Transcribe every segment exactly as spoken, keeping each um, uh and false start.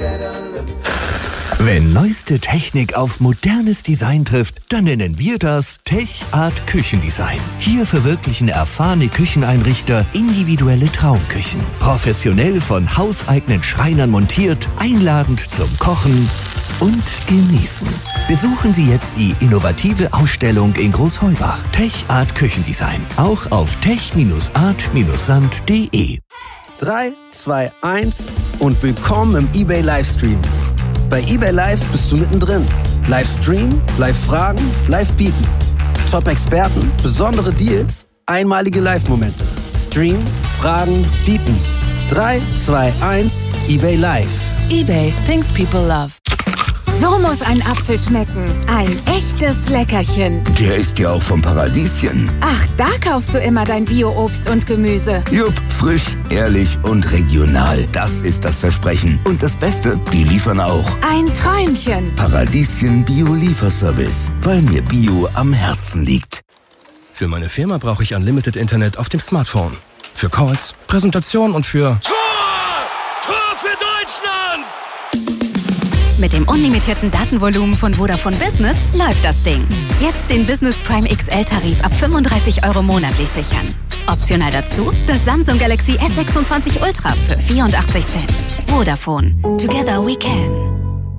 Wenn neueste Technik auf modernes Design trifft, dann nennen wir das Tech Art Küchendesign. Hier verwirklichen erfahrene Kücheneinrichter individuelle Traumküchen. Professionell von hauseigenen Schreinern montiert, einladend zum Kochen und Genießen. Besuchen Sie jetzt die innovative Ausstellung in Großheubach. Tech Art Küchendesign. Auch auf tech art sand punkt de. drei, zwei, eins und willkommen im eBay Livestream. Bei eBay Live bist du mittendrin. Livestream, Live-Fragen, Live-Bieten. Top-Experten, besondere Deals, einmalige Live-Momente. Stream, Fragen, Bieten. drei, zwei, eins, eBay Live. eBay, things people love. So muss ein Apfel schmecken. Ein echtes Leckerchen. Der ist ja auch vom Paradieschen. Ach, da kaufst du immer dein Bio-Obst und Gemüse. Jupp, frisch, ehrlich und regional. Das ist das Versprechen. Und das Beste, die liefern auch. Ein Träumchen. Paradiesien Bio-Lieferservice. Weil mir Bio am Herzen liegt. Für meine Firma brauche ich Unlimited Internet auf dem Smartphone. Für Calls, Präsentation und für... Tor! Tor für Deutschland! Mit dem unlimitierten Datenvolumen von Vodafone Business läuft das Ding. Jetzt den Business Prime X L-Tarif ab fünfunddreißig Euro monatlich sichern. Optional dazu das Samsung Galaxy S sechsundzwanzig Ultra für vierundachtzig Cent. Vodafone. Together we can.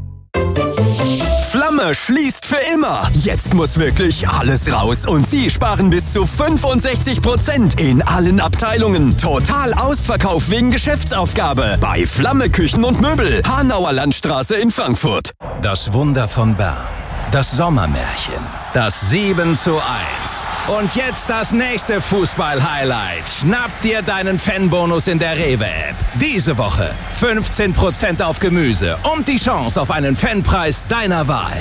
Flamme schließt für immer. Jetzt muss wirklich alles raus und Sie sparen bis zu fünfundsechzig Prozent in allen Abteilungen. Total Ausverkauf wegen Geschäftsaufgabe bei Flamme Küchen und Möbel. Hanauer Landstraße in Frankfurt. Das Wunder von Bern. Das Sommermärchen. Das sieben zu eins. Und jetzt das nächste Fußball-Highlight. Schnapp dir deinen Fanbonus in der Rewe-App. Diese Woche fünfzehn Prozent auf Gemüse und die Chance auf einen Fanpreis deiner Wahl.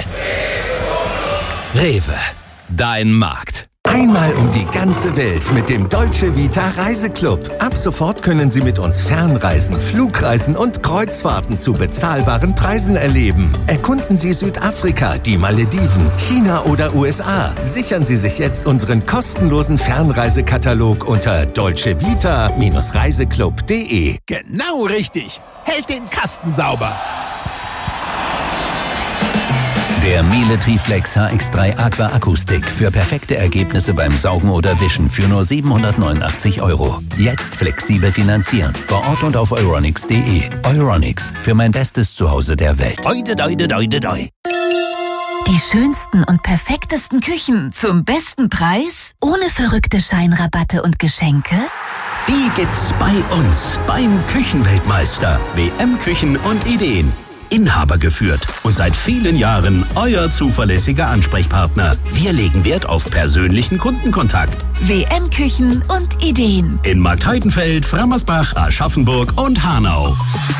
Rewe, dein Markt. Einmal um die ganze Welt mit dem Dolce Vita Reiseclub. Ab sofort können Sie mit uns Fernreisen, Flugreisen und Kreuzfahrten zu bezahlbaren Preisen erleben. Erkunden Sie Südafrika, die Malediven, China oder U S A. Sichern Sie sich jetzt unseren kostenlosen Fernreisekatalog unter dolce vita reiseclub punkt de. Genau richtig. Hält den Kasten sauber. Der Miele Triflex H X drei Aqua Akkustick für perfekte Ergebnisse beim Saugen oder Wischen für nur siebenhundertneunundachtzig Euro. Jetzt flexibel finanzieren. Vor Ort und auf euronics punkt de. Euronics, für mein bestes Zuhause der Welt. Oide, oide, oide, oide. Die schönsten und perfektesten Küchen zum besten Preis? Ohne verrückte Scheinrabatte und Geschenke? Die gibt's bei uns, beim Küchenweltmeister. W M Küchen und Ideen. Inhaber geführt und seit vielen Jahren euer zuverlässiger Ansprechpartner. Wir legen Wert auf persönlichen Kundenkontakt. W M Küchen und Ideen. In Marktheidenfeld, Frammersbach, Aschaffenburg und Hanau.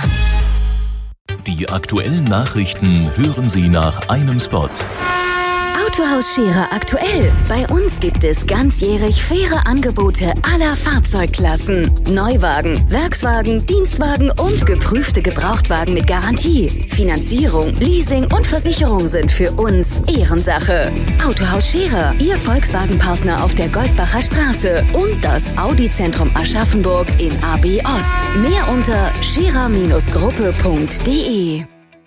Die aktuellen Nachrichten hören Sie nach einem Spot. Autohaus Scherer aktuell. Bei uns gibt es ganzjährig faire Angebote aller Fahrzeugklassen. Neuwagen, Werkswagen, Dienstwagen und geprüfte Gebrauchtwagen mit Garantie. Finanzierung, Leasing und Versicherung sind für uns Ehrensache. Autohaus Scherer, Ihr Volkswagen-Partner auf der Goldbacher Straße und das Audi-Zentrum Aschaffenburg in A B Ost. Mehr unter scherer Gruppe punkt de.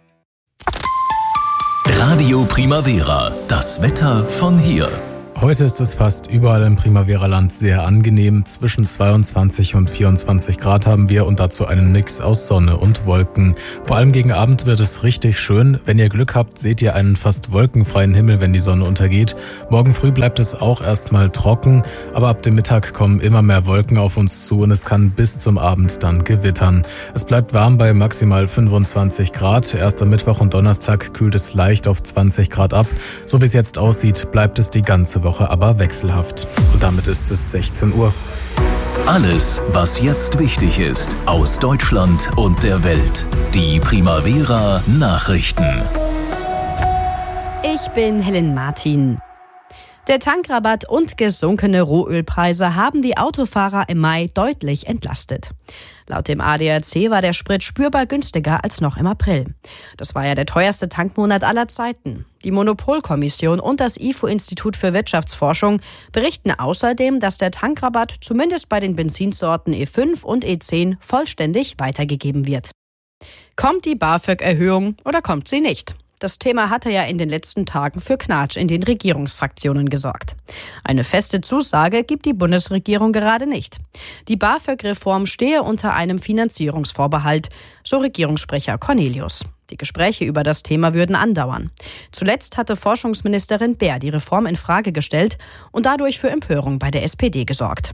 Radio Primavera, das Wetter von hier. Heute ist es fast überall im Primavera-Land sehr angenehm. Zwischen zweiundzwanzig und vierundzwanzig Grad haben wir und dazu einen Mix aus Sonne und Wolken. Vor allem gegen Abend wird es richtig schön. Wenn ihr Glück habt, seht ihr einen fast wolkenfreien Himmel, wenn die Sonne untergeht. Morgen früh bleibt es auch erstmal trocken, aber ab dem Mittag kommen immer mehr Wolken auf uns zu und es kann bis zum Abend dann gewittern. Es bleibt warm bei maximal fünfundzwanzig Grad. Erst am Mittwoch und Donnerstag kühlt es leicht auf zwanzig Grad ab. So wie es jetzt aussieht, bleibt es die ganze Woche aber wechselhaft. Und damit ist es sechzehn Uhr. Alles, was jetzt wichtig ist, aus Deutschland und der Welt. Die Primavera Nachrichten. Ich bin Helen Martin. Der Tankrabatt und gesunkene Rohölpreise haben die Autofahrer im Mai deutlich entlastet. Laut dem A D A C war der Sprit spürbar günstiger als noch im April. Das war ja der teuerste Tankmonat aller Zeiten. Die Monopolkommission und das I F O-Institut für Wirtschaftsforschung berichten außerdem, dass der Tankrabatt zumindest bei den Benzinsorten E fünf und E zehn vollständig weitergegeben wird. Kommt die BAföG-Erhöhung oder kommt sie nicht? Das Thema hatte ja in den letzten Tagen für Knatsch in den Regierungsfraktionen gesorgt. Eine feste Zusage gibt die Bundesregierung gerade nicht. Die BAföG-Reform stehe unter einem Finanzierungsvorbehalt, so Regierungssprecher Cornelius. Die Gespräche über das Thema würden andauern. Zuletzt hatte Forschungsministerin Baer die Reform in Frage gestellt und dadurch für Empörung bei der S P D gesorgt.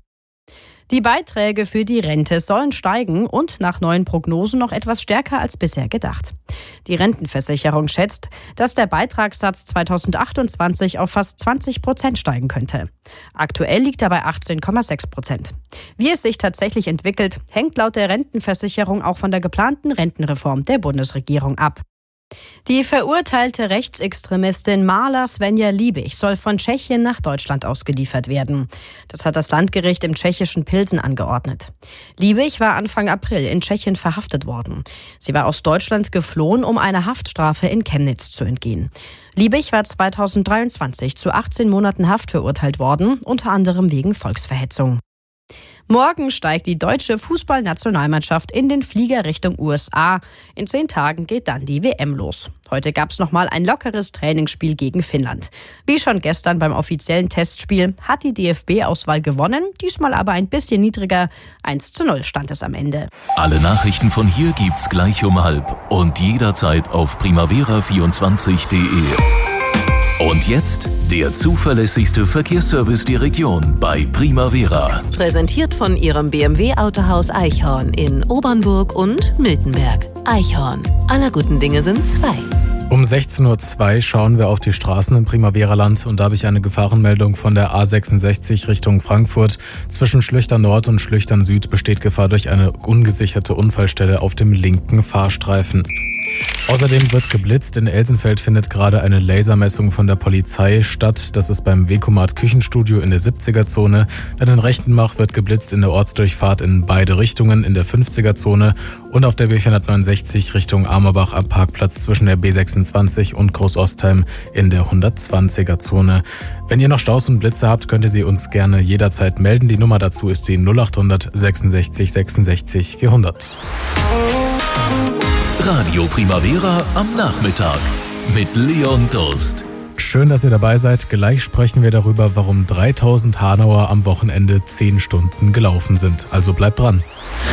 Die Beiträge für die Rente sollen steigen und nach neuen Prognosen noch etwas stärker als bisher gedacht. Die Rentenversicherung schätzt, dass der Beitragssatz zweitausendachtundzwanzig auf fast zwanzig Prozent steigen könnte. Aktuell liegt er bei achtzehn Komma sechs Prozent. Wie es sich tatsächlich entwickelt, hängt laut der Rentenversicherung auch von der geplanten Rentenreform der Bundesregierung ab. Die verurteilte Rechtsextremistin Marla Svenja Liebig soll von Tschechien nach Deutschland ausgeliefert werden. Das hat das Landgericht im tschechischen Pilsen angeordnet. Liebig war Anfang April in Tschechien verhaftet worden. Sie war aus Deutschland geflohen, um einer Haftstrafe in Chemnitz zu entgehen. Liebig war zweitausenddreiundzwanzig zu achtzehn Monaten Haft verurteilt worden, unter anderem wegen Volksverhetzung. Morgen steigt die deutsche Fußballnationalmannschaft in den Flieger Richtung U S A. In zehn Tagen geht dann die W M los. Heute gab es nochmal ein lockeres Trainingsspiel gegen Finnland. Wie schon gestern beim offiziellen Testspiel hat die D F B-Auswahl gewonnen, diesmal aber ein bisschen niedriger. eins zu null stand es am Ende. Alle Nachrichten von hier gibt's gleich um halb und jederzeit auf primavera vierundzwanzig punkt de. Und jetzt der zuverlässigste Verkehrsservice der Region bei Primavera. Präsentiert von Ihrem B M W-Autohaus Eichhorn in Obernburg und Miltenberg. Eichhorn. Aller guten Dinge sind zwei. Um sechzehn Uhr zwei schauen wir auf die Straßen im Primavera-Land und da habe ich eine Gefahrenmeldung von der A sechsundsechzig Richtung Frankfurt. Zwischen Schlüchtern Nord und Schlüchtern Süd besteht Gefahr durch eine ungesicherte Unfallstelle auf dem linken Fahrstreifen. Außerdem wird geblitzt. In Elsenfeld findet gerade eine Lasermessung von der Polizei statt. Das ist beim Wekomat Küchenstudio in der siebziger-Zone. Dann in Rechtenbach wird geblitzt in der Ortsdurchfahrt in beide Richtungen in der fünfziger-Zone und auf der B vierhundertneunundsechzig Richtung Amerbach am Parkplatz zwischen der B sechsundzwanzig und Großostheim in der hundertzwanziger-Zone. Wenn ihr noch Staus und Blitze habt, könnt ihr sie uns gerne jederzeit melden. Die Nummer dazu ist die null achthundert sechsundsechzig sechsundsechzig vierhundert. Radio Primavera am Nachmittag mit Leon Durst. Schön, dass ihr dabei seid. Gleich sprechen wir darüber, warum dreitausend Hanauer am Wochenende zehn Stunden gelaufen sind. Also bleibt dran.